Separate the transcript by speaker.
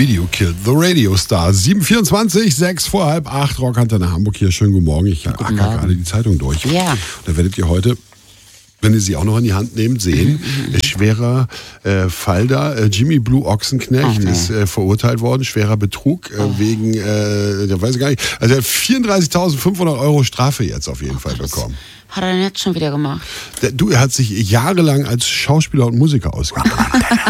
Speaker 1: Video killed the Radio Star. 7:24, 6 vor halb 8, Rockantenne Hamburg hier. Schönen guten Morgen. Ich acker gerade die Zeitung durch.
Speaker 2: Ja.
Speaker 1: Da werdet ihr heute, wenn ihr sie auch noch in die Hand nehmt, sehen, schwerer Fall da. Jimmy Blue Ochsenknecht ist verurteilt worden, schwerer Betrug wegen, weiß ich gar nicht, also 34.500 Euro Strafe jetzt auf jeden Fall bekommen.
Speaker 2: Hat er denn jetzt schon wieder gemacht?
Speaker 1: Er hat sich jahrelang als Schauspieler und Musiker ausgegeben.